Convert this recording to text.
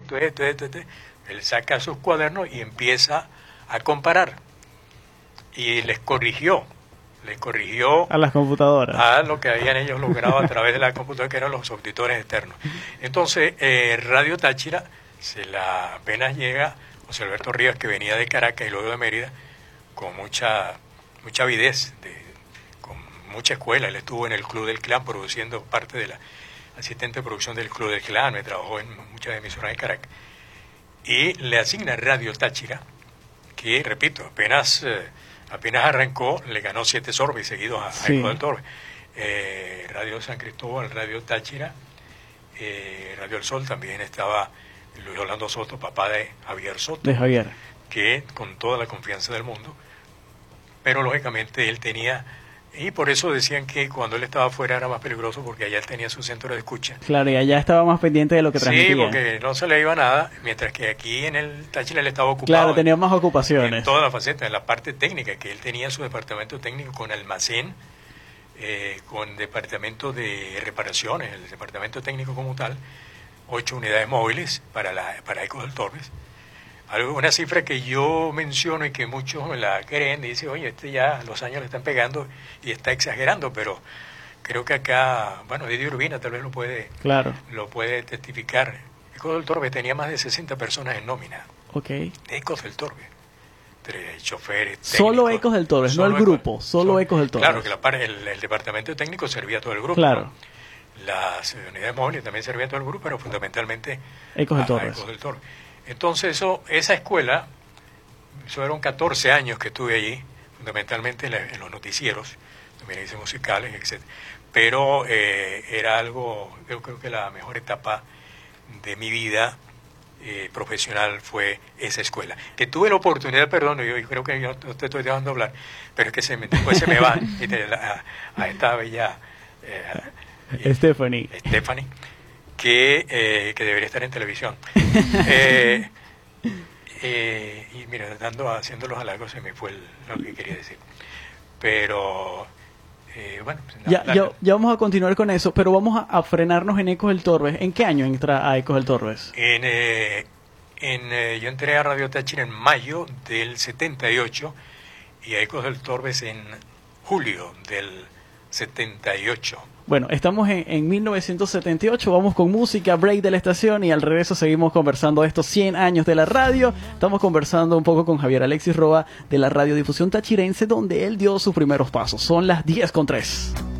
esto. Él saca sus cuadernos y empieza a comparar. Y les corrigió a las computadoras, a lo que habían ellos logrado a través de la computadora, que eran los subtitores externos. Entonces, Radio Táchira, apenas llega José Alberto Rivas, que venía de Caracas y luego de Mérida, con mucha avidez, con mucha escuela. Él estuvo en el Club del Clan produciendo parte de la asistente de producción del Club del Clan, me trabajó en muchas emisoras de Caracas, y le asigna Radio Táchira, que, repito, apenas arrancó, le ganó 7 sorbes seguidos a Ecos del Torbe. Radio San Cristóbal, Radio Táchira, Radio El Sol, también estaba Luis Orlando Soto, papá de Javier Soto. De Javier. Que con toda la confianza del mundo, pero lógicamente él tenía, y por eso decían que cuando él estaba afuera era más peligroso, porque allá él tenía su centro de escucha. Claro, y allá estaba más pendiente de lo que transmitía. Sí, porque no se le iba nada, mientras que aquí en el Táchira él estaba ocupado. Claro, tenía más ocupaciones. En toda la faceta, en la parte técnica, que él tenía su departamento técnico con almacén, con departamento de reparaciones, el departamento técnico como tal, 8 unidades móviles para Ecos del Torbes. Una cifra que yo menciono y que muchos me la creen, dice, oye, ya los años le están pegando y está exagerando, pero creo que acá, bueno, Didier Urbina tal vez lo puede testificar. Ecos del Torbe tenía más de 60 personas en nómina. Ok. Ecos del Torbe. Choferes, técnicos. Solo Ecos del Torbe, no el grupo, solo Ecos del Torbe. Claro, que el departamento técnico servía a todo el grupo. Claro. ¿No? Las unidades móviles también servían a todo el grupo, pero fundamentalmente Ecos del Torbe. Entonces esa escuela, fueron 14 años que estuve allí, fundamentalmente en los noticieros, también hice musicales, etc. Pero era algo, yo creo que la mejor etapa de mi vida profesional fue esa escuela. Que tuve la oportunidad, perdón, yo creo que yo te estoy dejando hablar, pero es que después se me va a esta bella Stephanie, que debería estar en televisión. Y mira, haciendo los halagos se me fue lo que quería decir. Pero bueno, ya vamos a continuar con eso, pero vamos a frenarnos en Ecos del Torbes. ¿En qué año entra a Ecos del Torbes? Yo entré a Radio Táchira en mayo del 78 y a Ecos del Torbes en julio del 78. Bueno, estamos en 1978, vamos con música, break de la estación, y al regreso seguimos conversando de estos 100 años de la radio. Estamos conversando un poco con Javier Alexis Roa de la radiodifusión tachirense, donde él dio sus primeros pasos. Son las 10:03.